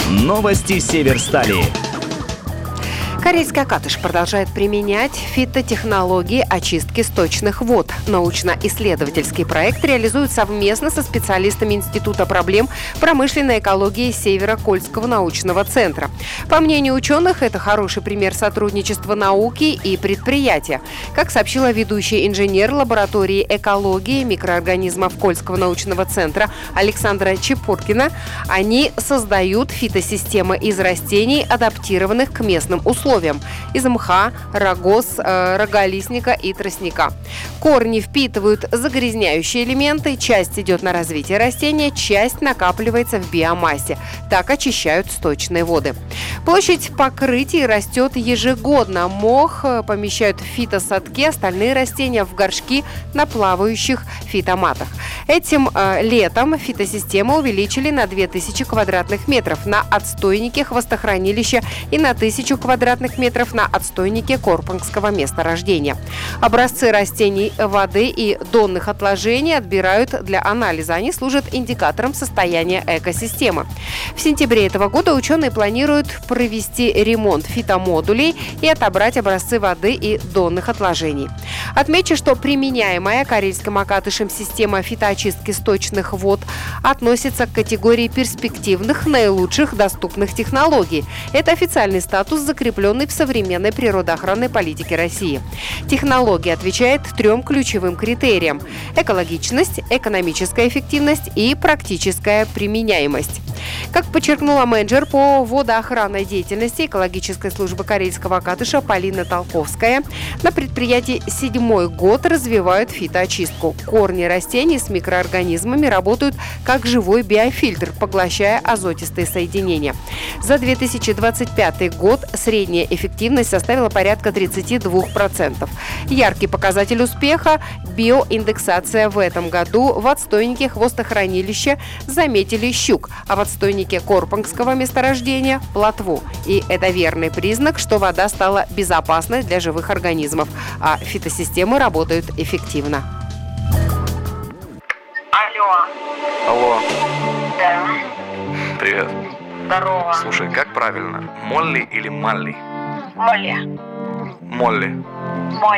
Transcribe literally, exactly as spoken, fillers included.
Новости Северстали. Карельский Акатыш продолжает применять фитотехнологии очистки сточных вод. Научно-исследовательский проект реализует совместно со специалистами Института проблем промышленной экологии Северо-Кольского научного центра. По мнению ученых, это хороший пример сотрудничества науки и предприятия. Как сообщила ведущий инженер лаборатории экологии микроорганизмов Кольского научного центра Александра Чепуркина, они создают фитосистемы из растений, адаптированных к местным условиям. Из мха, рогоз, э, роголистника и тростника. Корни впитывают загрязняющие элементы, часть идет на развитие растения, часть накапливается в биомассе. Так очищают сточные воды. Площадь покрытий растет ежегодно. Мох помещают в фитосадки, остальные растения в горшки на плавающих фитоматах. Этим э, летом фитосистемы увеличили на две тысячи квадратных метров на отстойнике хвостохранилища и на тысячу квадратных метров на отстойнике Корпангского месторождения. Образцы растений, воды и донных отложений отбирают для анализа. Они служат индикатором состояния экосистемы. В сентябре этого года ученые планируют провести ремонт фитомодулей и отобрать образцы воды и донных отложений. Отмечу, что применяемая Карельским Акатышем система фитоочистки сточных вод относится к категории перспективных, наилучших доступных технологий. Это официальный статус, закрепленный в современной природоохранной политике России. Технология отвечает трем ключевым критериям: экологичность, экономическая эффективность и практическая применяемость. Как подчеркнула менеджер по водоохранной деятельности экологической службы Карельского Акатыша Полина Толковская, на предприятии седьмой год развивают фитоочистку. Корни растений с микроорганизмами работают как живой биофильтр, поглощая азотистые соединения. За две тысячи двадцать пятый год средняя эффективность составила порядка тридцати двух процентов. Яркий показатель успеха – биоиндексация в этом году. В отстойнике хвостохранилища заметили щук, а в отстойнике Корпангского месторождения – плотву. И это верный признак, что вода стала безопасной для живых организмов, а фитосистемы работают эффективно. Алло. Алло, Да. привет. Здорово. Слушай, как правильно? Молли или Малли? Молли. Молли. Молли.